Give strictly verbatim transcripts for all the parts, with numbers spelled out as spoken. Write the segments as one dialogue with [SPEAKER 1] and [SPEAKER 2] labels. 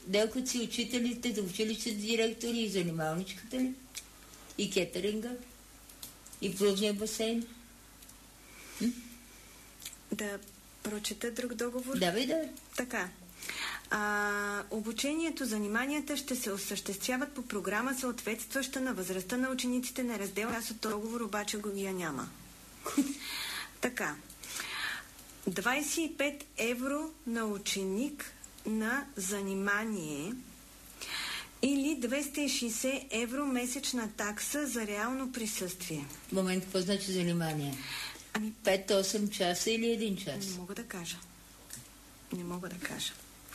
[SPEAKER 1] делкат си учителите, училищните директори и занималничката ли? И кетеринга? И плувния басейн? М?
[SPEAKER 2] Да прочета друг договор?
[SPEAKER 1] Давай да.
[SPEAKER 2] Така. А, обучението, заниманията ще се осъществяват по програма, съответстваща на възрастта на учениците на раздел. Аз от договор обаче го я няма. Така. двадесет и пет евро на ученик на занимание или двеста и шейсет евро месечна такса за реално присъствие.
[SPEAKER 1] Момент, какво значи занимание?
[SPEAKER 2] Ами,
[SPEAKER 1] пет-осем часа или един час?
[SPEAKER 2] Не мога да кажа. Не мога да кажа.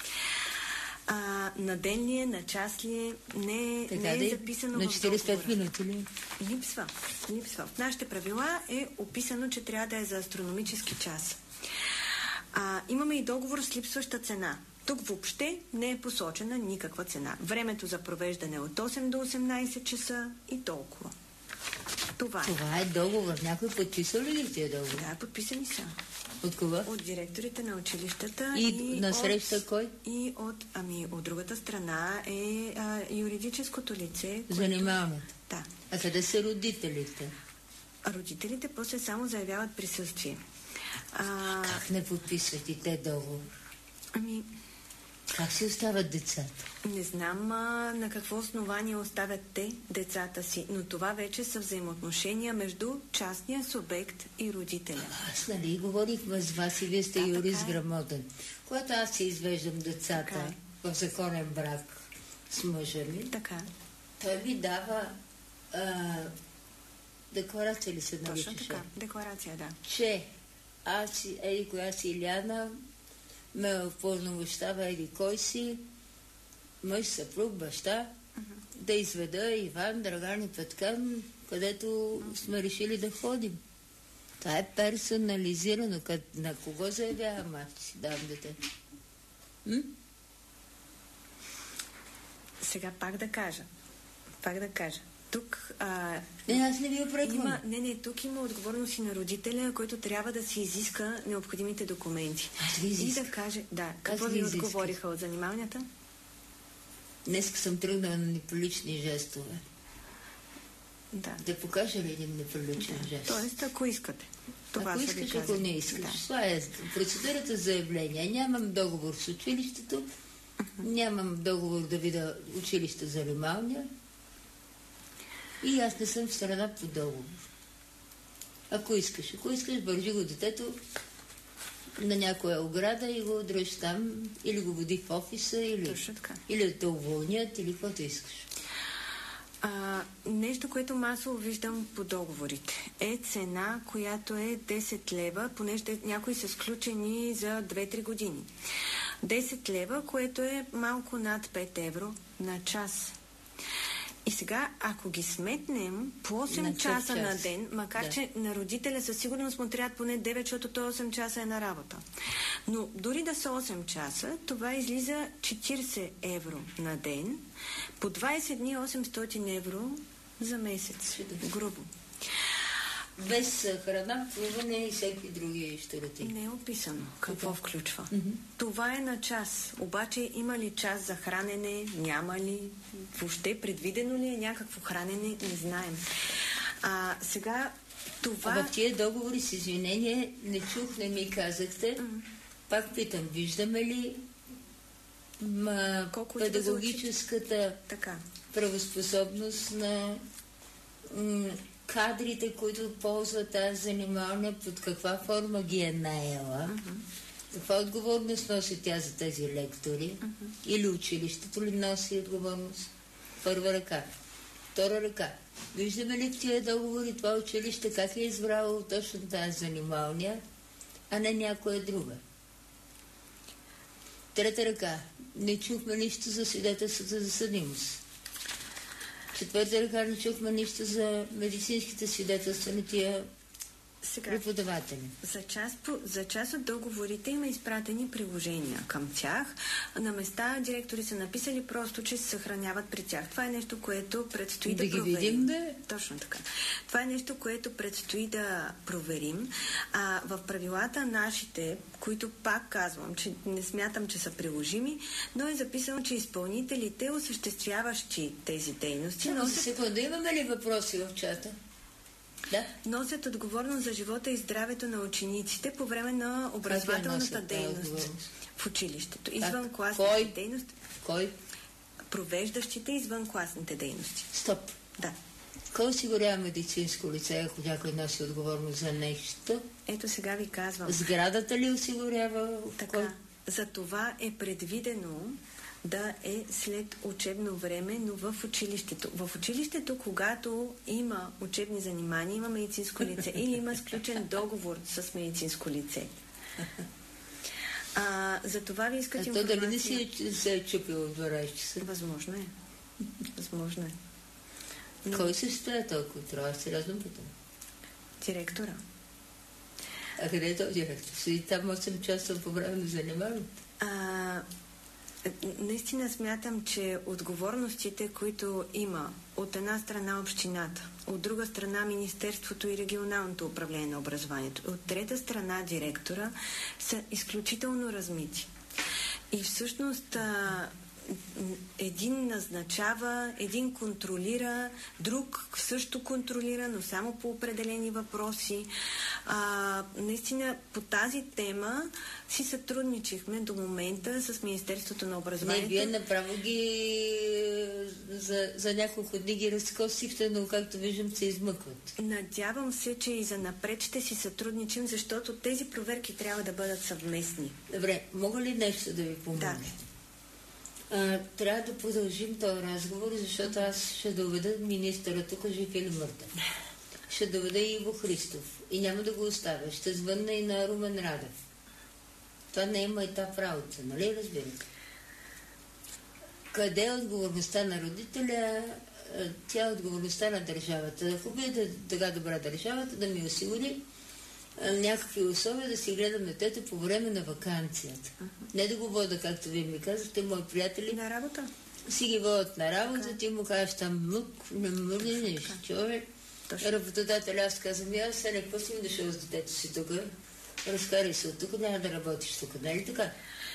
[SPEAKER 2] А, на ден ли е, на час ли е, не, не е
[SPEAKER 1] да
[SPEAKER 2] записано
[SPEAKER 1] на
[SPEAKER 2] в
[SPEAKER 1] четиридесет и пет
[SPEAKER 2] договора.
[SPEAKER 1] минути ли?
[SPEAKER 2] Липсва. Липсва. В нашите правила е описано, че трябва да е за астрономически час. А, имаме и договор с липсваща цена. Тук въобще не е посочена никаква цена. Времето за провеждане е от осем до осемнадесет часа и толкова. Това е.
[SPEAKER 1] Това е договор. Някой подписал ли ги тия договор?
[SPEAKER 2] Да, подписани са.
[SPEAKER 1] От кога?
[SPEAKER 2] От директорите на училищата.
[SPEAKER 1] И,
[SPEAKER 2] и
[SPEAKER 1] на среща
[SPEAKER 2] от,
[SPEAKER 1] кой?
[SPEAKER 2] И от, ами, от другата страна е а, юридическото лице. Което...
[SPEAKER 1] Занималното.
[SPEAKER 2] Да.
[SPEAKER 1] А къде са родителите?
[SPEAKER 2] Родителите после само заявяват присъствие. А...
[SPEAKER 1] Как не подписват и те договор?
[SPEAKER 2] Ами...
[SPEAKER 1] Как си остават децата?
[SPEAKER 2] Не знам а, на какво основание оставят те децата си, но това вече са взаимоотношения между частния субект и родителя.
[SPEAKER 1] Аз нали говорихме с вас и вие сте
[SPEAKER 2] да,
[SPEAKER 1] юрист
[SPEAKER 2] е.
[SPEAKER 1] грамотен. Когато аз си извеждам децата
[SPEAKER 2] е.
[SPEAKER 1] в законен брак с мъжа ми,
[SPEAKER 2] така.
[SPEAKER 1] той ми дава а, декларация ли се наричаше?
[SPEAKER 2] Точно така, декларация, да.
[SPEAKER 1] Че аз, еди коя си Иляна, ме упълномощава еди кой си, мъж, съпруг, баща, uh-huh. да изведа Иван, Драган и Петкан, където uh-huh. сме решили да ходим. Това е персонализирано. Къд... На кого заявявам аз, си давам дете? М?
[SPEAKER 2] Сега пак да кажа. Пак да кажа. Тук... А,
[SPEAKER 1] не, аз не ви опреквам.
[SPEAKER 2] Не, не, тук има отговорност и на родителя, който трябва да си изиска необходимите документи.
[SPEAKER 1] Аз ви изисках.
[SPEAKER 2] И да каже... Да, какво ви отговориха от заниманията?
[SPEAKER 1] Днес съм тръгнала на неприлични жестове.
[SPEAKER 2] Да.
[SPEAKER 1] Да покажа ли един неприличен да. жест?
[SPEAKER 2] Тоест, ако искате. Това
[SPEAKER 1] ако искаш, ако не искаш. Да. Това е процедурата за заявление. Нямам договор с училището, uh-huh. нямам договор да видя училище за занималния и аз не съм в страна по договор. Ако искаш, ако искаш, бържи го детето на някоя ограда и го дръж там, или го води в офиса, или, или да те уволнят, или каквото искаш.
[SPEAKER 2] А, нещо, което масово виждам по договорите, е цена, която е десет лева, понеже някои са сключени за две-три години. десет лева, което е малко над пет евро на час. И сега, ако ги сметнем по осем на часа час. на ден, макар да. че на родителя със сигурност му трябва поне девет, защото той осем часа е на работа. Но дори да са осем часа, това излиза четиридесет евро на ден, по двадесет дни осемстотин евро за месец. Грубо.
[SPEAKER 1] Без храна, плуване и всеки други щурати.
[SPEAKER 2] Не е описано какво
[SPEAKER 1] okay.
[SPEAKER 2] включва.
[SPEAKER 1] Mm-hmm.
[SPEAKER 2] Това е на час. Обаче има ли час за хранене? Няма ли? Въобще предвидено ли е някакво хранене? Не знаем. А сега това...
[SPEAKER 1] А в тия договори с извинение не чух, не ми казахте. Mm-hmm. Пак питам, виждаме ли ма, педагогическата
[SPEAKER 2] така. правоспособност
[SPEAKER 1] на м- кадрите, които ползват тази занималния, под каква форма ги е наела, uh-huh. каква отговорност носи тя за тези лектори, uh-huh. или училището ли носи отговорност? Първа ръка. Втора ръка. Виждаме ли в тия договори това училище как е избрало точно тази занималния, а не някоя друга? Трета ръка. Не чухме нищо за свидетелството за съдимост. Четвърта ръка не чухме нищо за медицинските свидетелства на тия
[SPEAKER 2] Сега,
[SPEAKER 1] преподаватели.
[SPEAKER 2] За част, за част от договорите има изпратени приложения към тях. На места директори са написали просто, че се съхраняват при тях. Това е нещо, което предстои да,
[SPEAKER 1] да
[SPEAKER 2] проверим.
[SPEAKER 1] Да ги видим, да?
[SPEAKER 2] Точно така. Това е нещо, което предстои да проверим. А в правилата нашите, които пак казвам, че не смятам, че са приложими, но е записано, че изпълнителите, осъществяващи тези дейности...
[SPEAKER 1] Но за секунда, имаме ли въпроси в чата? Да.
[SPEAKER 2] Носят отговорност за живота и здравето на учениците по време на образователната дейност в училището. Извън класните дейности.
[SPEAKER 1] Кой?
[SPEAKER 2] Провеждащите извънкласните дейности.
[SPEAKER 1] Стоп.
[SPEAKER 2] Да.
[SPEAKER 1] Кой осигурява медицинско лице, ако някой носи отговорност за нещо?
[SPEAKER 2] Ето сега ви казвам.
[SPEAKER 1] Сградата ли осигурява?
[SPEAKER 2] Така.
[SPEAKER 1] Кой?
[SPEAKER 2] За това е предвидено да е след учебно време, но в училището. В училището, когато има учебни занимания, има медицинско лице или има сключен договор с медицинско лице. А, за това ви искат информация...
[SPEAKER 1] А то дали не си е, се е чупил в дванайсет часа?
[SPEAKER 2] Възможно е. Възможно е.
[SPEAKER 1] Но... Кой се стоя толкова? Трябва сериозно питам.
[SPEAKER 2] Директора.
[SPEAKER 1] А къде е този директор? Седи там осем часа по време на занимаването?
[SPEAKER 2] А... Наистина смятам, че отговорностите, които има от една страна общината, от друга страна Министерството и регионалното управление на образованието, от трета страна директора, са изключително размити. И всъщност един назначава, един контролира, друг също контролира, но само по определени въпроси. А, наистина по тази тема си сътрудничихме до момента с Министерството на образованието.
[SPEAKER 1] Не, вие направо ги за, за няколко дни ги разкосихте, но както виждам се измъкват.
[SPEAKER 2] Надявам се, че и за напред ще си сътрудничим, защото тези проверки трябва да бъдат съвместни.
[SPEAKER 1] Добре, мога ли нещо да ви помогна?
[SPEAKER 2] Да.
[SPEAKER 1] А, трябва да продължим този разговор, защото аз ще доведа министъра тук, жив или мъртъв. Ще доведа и Иво Христов. И няма да го оставя. Ще звънна и на Румен Радев. Това не е майтап работа, нали разбирате? Къде е отговорността на родителя? Тя е отговорността на държавата. Хубаво е да така добра държавата да ми осигури някакви условия да си гледам детето по време на ваканцията. Uh-huh. Не да го вода, както вие ми казахте, мои приятели.
[SPEAKER 2] На работа?
[SPEAKER 1] Си ги водят на работа, okay. Ти му кажеш там мук, не мърнеш, okay. човек. Работодателя, аз казвам, аз се не какво си ми дошъл с детето си тук, разкарай се от тук, няма да работиш тук, нали така?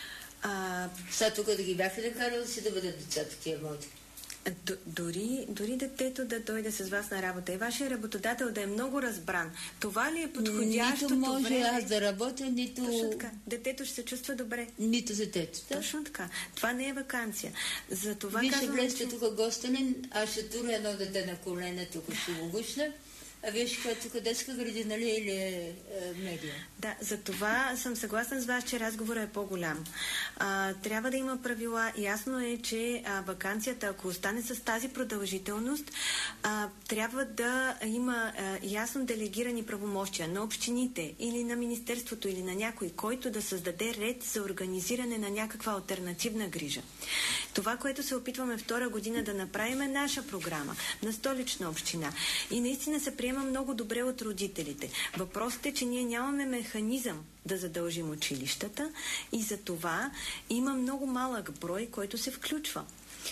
[SPEAKER 2] А...
[SPEAKER 1] Сега тук да ги бяха да карали си да бъдат децата тия моди.
[SPEAKER 2] Д- дори, дори детето да дойде с вас на работа и вашия работодател да е много разбран, това ли е подходящото
[SPEAKER 1] нито може
[SPEAKER 2] време?
[SPEAKER 1] Аз да работя, нито...
[SPEAKER 2] Точно така. Детето ще се чувства добре.
[SPEAKER 1] Нито детето. Да?
[SPEAKER 2] Точно така. Това не е ваканция. За това
[SPEAKER 1] Вие
[SPEAKER 2] казвам,
[SPEAKER 1] ще влезете
[SPEAKER 2] че...
[SPEAKER 1] тук гостенин, аз ще туря едно дете на колене, тук ще го гушна, а вие ще кажете тук детска градина ли или е, е, медия?
[SPEAKER 2] Да, за това съм съгласна с вас, че разговорът е по-голям. А, трябва да има правила. Ясно е, че а, ваканцията, ако остане с тази продължителност, а, трябва да има а, ясно делегирани правомощия на общините или на Министерството или на някой, който да създаде ред за организиране на някаква алтернативна грижа. Това, което се опитваме втора година да направим, е наша програма на Столична община. И наистина се приема много добре от родителите. Въпросът е, че ние нямаме механизъм да задължим училищата и за това има много малък брой, който се включва.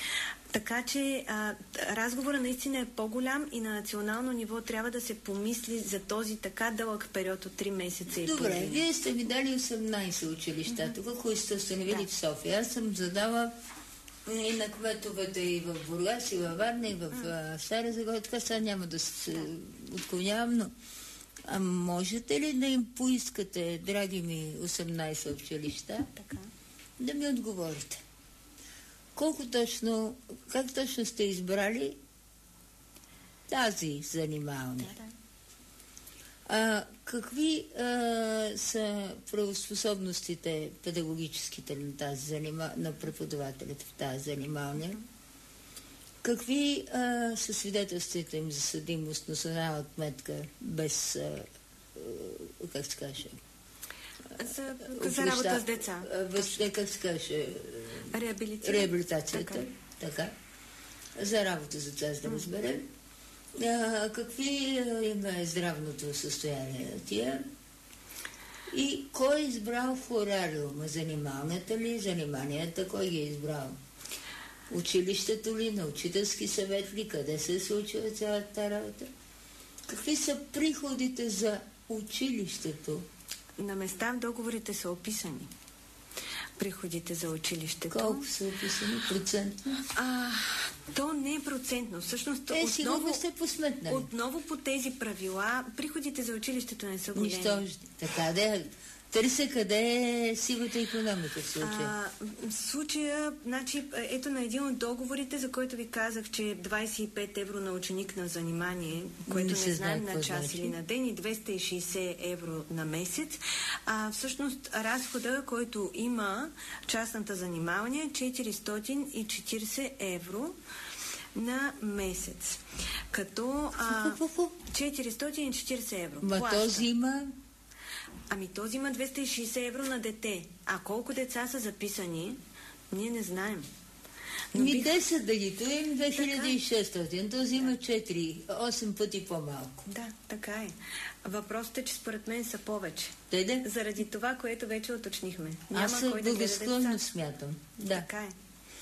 [SPEAKER 2] Така че а, разговорът наистина е по-голям и на национално ниво трябва да се помисли за този така дълъг период от три месеца и
[SPEAKER 1] Добре,
[SPEAKER 2] половина.
[SPEAKER 1] вие сте ми дали осемнайсет училища, mm-hmm. тук, които сте установили да. В София. Аз съм задала и на кметовете и в Бургас, и във Варна, и в mm. Стара Загора. Така сега няма да се да. отклонявам, но а можете ли да им поискате, драги ми осемнайсет училища,
[SPEAKER 2] така. Да
[SPEAKER 1] ми отговорите? Колко точно, как точно сте избрали тази занималня?
[SPEAKER 2] Да, да.
[SPEAKER 1] А, какви а, са правоспособностите педагогическите на, тази занима... на преподавателите в тази занималня? Какви а, са свидетелствата им за съдимост, но са една отметка без, а, а, как се каже?
[SPEAKER 2] За, за работа с деца.
[SPEAKER 1] Без, как се каже?
[SPEAKER 2] Реабилитация.
[SPEAKER 1] Реабилитацията. Така. така. За работа с деца, за да разберем. а, какви а, им е здравното състояние на тия и кой е избрал хорариума, занималната ли, заниманията, кой ги е избрал? Училището ли, на учителски съвет ли, къде се е случила цялата работа? Какви са приходите за училището?
[SPEAKER 2] На места в договорите са описани приходите за училището.
[SPEAKER 1] Колко са описани? Процентно?
[SPEAKER 2] А, то не е процентно. Всъщност,
[SPEAKER 1] е,
[SPEAKER 2] отново,
[SPEAKER 1] сте посметнали.
[SPEAKER 2] Отново по тези правила, приходите за училището не са големи.
[SPEAKER 1] Нищо. Така да търся къде е сивата икономика в случая.
[SPEAKER 2] А, в случая, значи, ето на един от договорите, за който ви казах, че двадесет и пет евро на ученик на занимание, което не, не знаем на час значи. Или на ден, и двеста и шейсет евро на месец. А, всъщност, разхода, който има частната занимание, е четиристотин и четиридесет евро на месец. Като а, четиристотин и четиридесет евро.
[SPEAKER 1] Ма
[SPEAKER 2] плаща.
[SPEAKER 1] Този има...
[SPEAKER 2] Ами този има двеста и шейсет евро на дете. А колко деца са записани, ние не знаем.
[SPEAKER 1] Но ми бих... десет да ги туем, две хиляди и шестстотин. Този има четири, осем пъти по-малко.
[SPEAKER 2] Да, така е. Въпросът е, че според мен са повече.
[SPEAKER 1] Деде?
[SPEAKER 2] Заради това, което вече уточнихме. Няма
[SPEAKER 1] Аз
[SPEAKER 2] кой да
[SPEAKER 1] благосклонно смятам. Да.
[SPEAKER 2] Така е.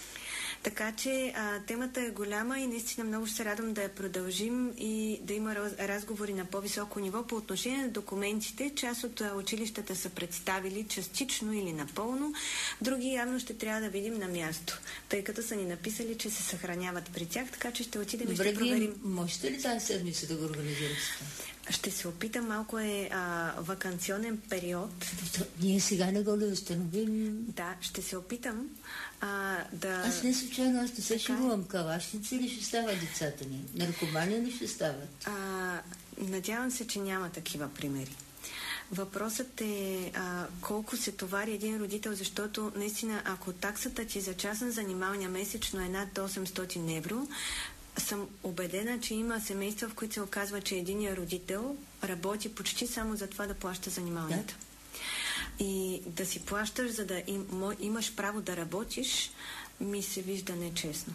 [SPEAKER 2] Така че а, темата е голяма и наистина много ще се радвам да я продължим и да има разговори на по-високо ниво. По отношение на документите, част от училищата са представили частично или напълно, други явно ще трябва да видим на място, тъй като са ни написали, че се съхраняват при тях, така че ще отидем и ще проверим.
[SPEAKER 1] Можете ли тази седмица да го организирате?
[SPEAKER 2] Ще се опитам, малко е а, ваканционен период.
[SPEAKER 1] Ние сега не го ли установим?
[SPEAKER 2] Да, ще се опитам а, да...
[SPEAKER 1] Аз не случайно, аз не се шегувам. Калашници ли ще стават децата ни? Наркомани ли ще стават?
[SPEAKER 2] А, надявам се, че няма такива примери. Въпросът е а, колко се товари един родител, защото наистина, ако таксата ти за частна занималния месечно е над осемстотин евро, съм убедена, че има семейства, в които се оказва, че единият родител работи почти само за това да плаща занималнията. Да. И да си плащаш, за да им, имаш право да работиш, ми се вижда нечестно.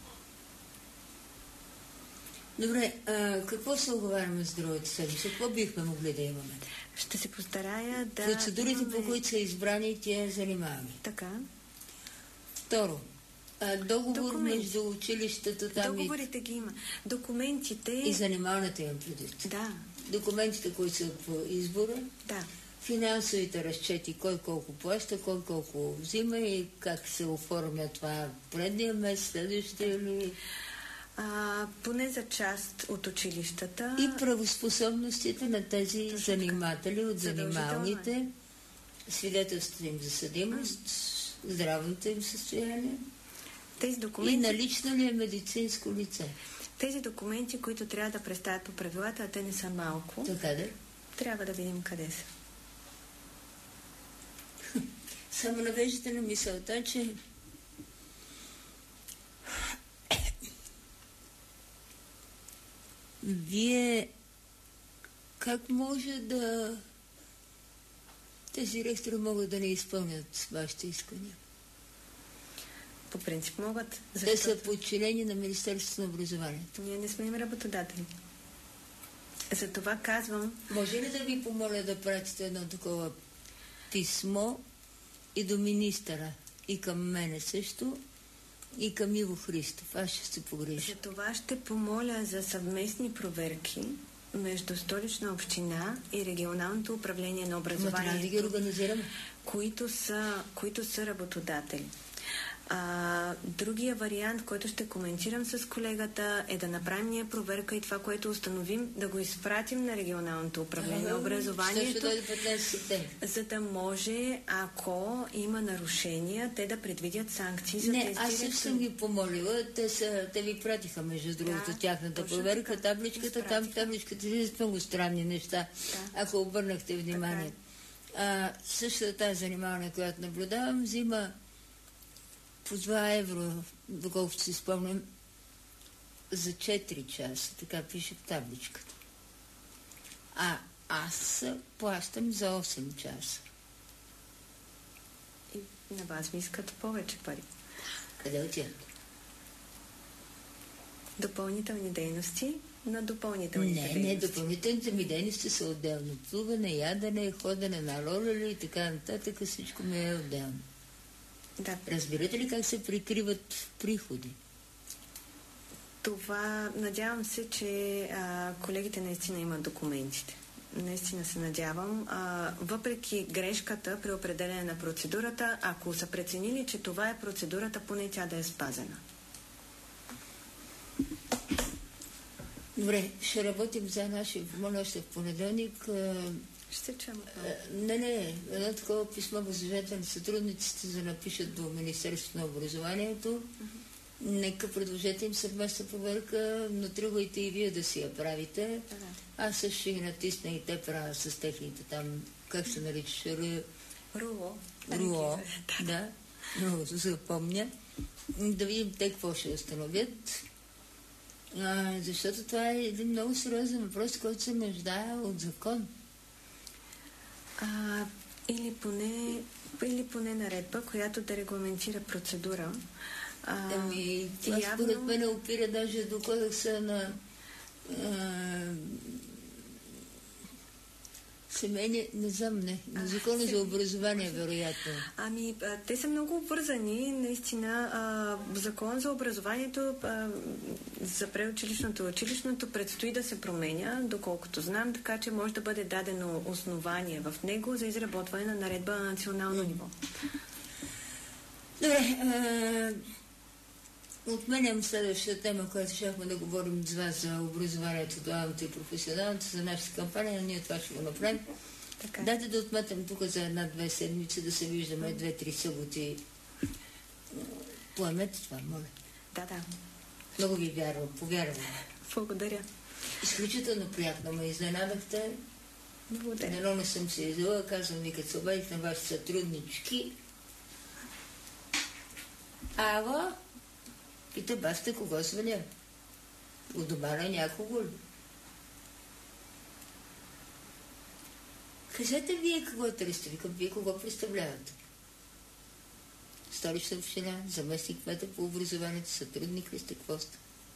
[SPEAKER 1] Добре, а, какво се оговаряме с другата седмица? Какво бихме могли да имаме?
[SPEAKER 2] Ще се постарая да...
[SPEAKER 1] Процедурите,
[SPEAKER 2] имаме...
[SPEAKER 1] по които са избрани, тия занимаваме.
[SPEAKER 2] Така.
[SPEAKER 1] Второ. А, договор
[SPEAKER 2] Документи.
[SPEAKER 1] Между училището там
[SPEAKER 2] Договорите
[SPEAKER 1] и...
[SPEAKER 2] ги има. Документите...
[SPEAKER 1] И занималната им предвид.
[SPEAKER 2] Да.
[SPEAKER 1] Документите, които са по избора.
[SPEAKER 2] Да.
[SPEAKER 1] Финансовите разчети, кой колко плаща, кой колко взима и как се оформя това предния месец, следващия ли...
[SPEAKER 2] А, поне за част от училищата.
[SPEAKER 1] И правоспособностите на тези точно заниматели от занималните, свидетелството им за съдимост, а. здравното им състояние.
[SPEAKER 2] Тези документи...
[SPEAKER 1] И налично ли е медицинско лице?
[SPEAKER 2] Тези документи, които трябва да представят по правилата, а те не са малко.
[SPEAKER 1] Така да?
[SPEAKER 2] Трябва да видим къде са.
[SPEAKER 1] Само навеждате на мисълта, че вие как може да тези ректори могат да не изпълнят вашите искания?
[SPEAKER 2] По принцип могат.
[SPEAKER 1] Защото... Те са подчинени на Министерството на образованието.
[SPEAKER 2] Ние не сме им работодатели. За това казвам...
[SPEAKER 1] Може ли да ви помоля да пратите едно такова писмо и до министъра, и към мене също, и към Иво Христов? Аз ще се погрижа.
[SPEAKER 2] За това ще помоля за съвместни проверки между Столична община и регионалното управление на образованието,
[SPEAKER 1] да ги организираме,
[SPEAKER 2] които са, които са работодатели. А, другия вариант, който ще коментирам с колегата, е да направим ние проверка и това, което установим, да го изпратим на регионалното управление на образованието, за да може, ако има нарушения, те да предвидят санкции за
[SPEAKER 1] Не,
[SPEAKER 2] тези
[SPEAKER 1] аз също съм ги помолила. Те, са, те ви пратиха, между другото, да, тяхната проверка, така, табличката, там табличката си много странни неща, да. Ако обърнахте внимание. А, същата тази занимаване, която наблюдавам, взима по два евро, доколкото си спомням, за четири часа. Така пише в табличката. А аз плащам за осем часа.
[SPEAKER 2] И на вас ви искат повече пари.
[SPEAKER 1] Къде отиват?
[SPEAKER 2] Допълнителни дейности на допълнителните
[SPEAKER 1] не,
[SPEAKER 2] дейности?
[SPEAKER 1] Не, допълнителните ми дейности са отделно. Плуване, ядене, ходене на ролери и така нататък, всичко ми е отделно.
[SPEAKER 2] Да.
[SPEAKER 1] Разбирате ли как се прикриват приходи?
[SPEAKER 2] Това, надявам се, че а, колегите наистина имат документите. Наистина се надявам. А, въпреки грешката при определене на процедурата, ако са преценили, че това е процедурата, поне тя да е спазена.
[SPEAKER 1] Добре, ще работим за нашия моля още в понеделник.
[SPEAKER 2] Ще чуем.
[SPEAKER 1] Не, не, едно такова писмо възложете на сътрудниците за да напишат до Министерството на образованието. Uh-huh. Нека предложете им съвместна проверка, но тръгвайте и вие да си я правите. Uh-huh. Аз също ще ги натисна и те правят с техните там, как се наричаш? Ру...
[SPEAKER 2] Руло.
[SPEAKER 1] Руло, да. Много се запомня. Да видим те какво ще установят. А, защото това е един много сериозен въпрос, който се нуждае от закон.
[SPEAKER 2] А, или, поне, или поне наредба, която да регламентира процедура. А,
[SPEAKER 1] ами, това
[SPEAKER 2] явно...
[SPEAKER 1] според мен опира даже до кодекса на а, семейни, не знам, не, на закона за образование, вероятно.
[SPEAKER 2] Ами, а, те са много обвързани, наистина. А, закон за образованието а, за преучилищното и училищното предстои да се променя, доколкото знам, така че може да бъде дадено основание в него за изработване на наредба на национално ниво.
[SPEAKER 1] Добре, а, отменям следващата тема, която щяхме да говорим с вас за образованието, дуалното и професионалното, за нашата кампания, ние това ще го направим. Така. Дайте да отметам тук за една-две седмици, да се виждаме две-три съботи. Поемете това, моля.
[SPEAKER 2] Да, да.
[SPEAKER 1] Много ви вярвам, повярвам.
[SPEAKER 2] Благодаря.
[SPEAKER 1] Изключително приятно ме изненадахте.
[SPEAKER 2] Благодаря.
[SPEAKER 1] Едно не съм се издала, казвам ви, като се обадих на вашите сътруднички. Ало? Пита, басте, кого звъня? От дома на някого ли? Кажете вие какво търсите, викам, вие кого представлявате? Столична община, заместник кмета по образованието, сътрудник ли сте, какво сте?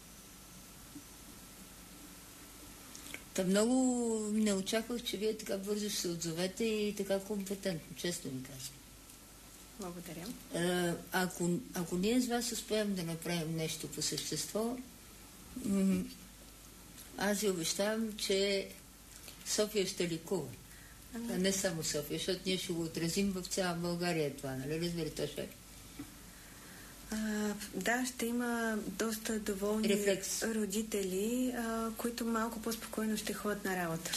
[SPEAKER 1] Та много не очаквах, че вие така бързо ще се отзовете и така компетентно, честно ми казвам.
[SPEAKER 2] Благодаря.
[SPEAKER 1] А, ако, ако ние с вас успеем да направим нещо по същество, м- аз ви обещавам, че София ще ликува. А не само София, защото ние ще го отразим в цяла България това, нали разбери, то ще е?
[SPEAKER 2] А, да, ще има доста доволни
[SPEAKER 1] Рефлекс.
[SPEAKER 2] родители, а, които малко по-спокойно ще ходят на работа.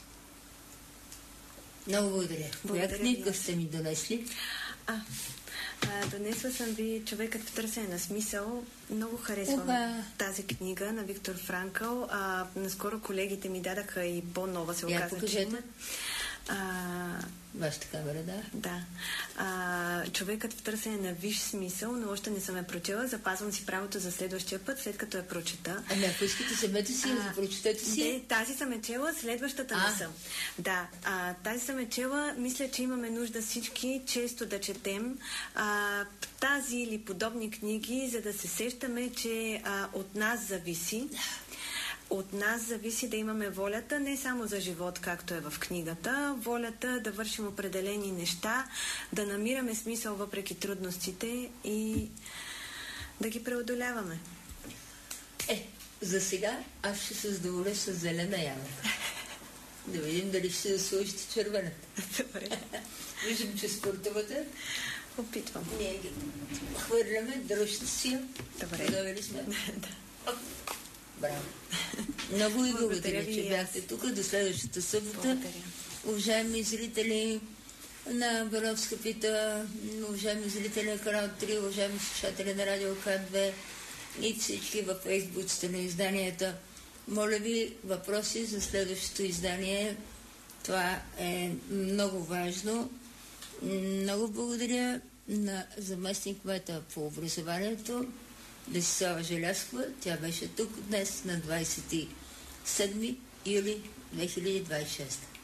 [SPEAKER 1] Много благодаря. Коя книга сте ми донесли?
[SPEAKER 2] А, а, донесла съм ви Човекът в търсене на смисъл. Много харесвам
[SPEAKER 1] Уха.
[SPEAKER 2] тази книга на Виктор Франкъл. А, наскоро колегите ми дадаха и по-нова, се оказа, че има. А,
[SPEAKER 1] Вашата камера, да.
[SPEAKER 2] Да. А, Човекът в търсене на висш смисъл, но още не съм я прочела. Запазвам си правото за следващия път, след като я прочета.
[SPEAKER 1] Ами ако искате, събете си, а, прочетете си.
[SPEAKER 2] Не, тази съм е чела, следващата
[SPEAKER 1] а.
[SPEAKER 2] не съм. Да, а, тази съм е чела. Мисля, че имаме нужда всички често да четем а, тази или подобни книги, за да се сещаме, че а, от нас зависи. От нас зависи да имаме волята не само за живот, както е в книгата, волята да вършим определени неща, да намираме смисъл въпреки трудностите и да ги преодоляваме.
[SPEAKER 1] Е, за сега аз ще се задоволя с зелена ягода. Да видим дали ще се сложите червената.
[SPEAKER 2] Добре.
[SPEAKER 1] Виждам, че спортувате.
[SPEAKER 2] Опитвам.
[SPEAKER 1] Ние ги хвърляме, дръжте си.
[SPEAKER 2] Добре.
[SPEAKER 1] Готови ли сме?
[SPEAKER 2] Да.
[SPEAKER 1] Браво. Много ви благодаря,
[SPEAKER 2] ви
[SPEAKER 1] че бяхте тук. До следващата събота.
[SPEAKER 2] Благодаря.
[SPEAKER 1] Уважаеми зрители на Бановска пита, уважаеми зрители на канал три, уважаеми слушатели на Радио К две и всички във фейсбуците на изданията. Моля ви, въпроси за следващото издание. Това е много важно. Много благодаря на заместник кмета по образованието Десислава Желязкова. Тя беше тук днес на двадесет и седми юли две хиляди двадесет и шеста.